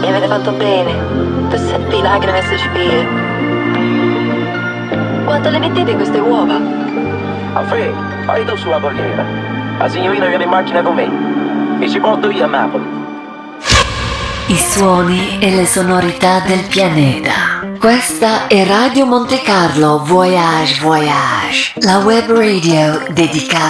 avete fatto bene. Tu senti lacrime su spie. Quanto le mettete queste uova? Alfredo, fai tu sulla corriera. La signorina viene in macchina con me e ci porto io a Napoli. I suoni e le sonorità del pianeta. Questa è Radio Monte Carlo Voyage Voyage, la web radio dedicata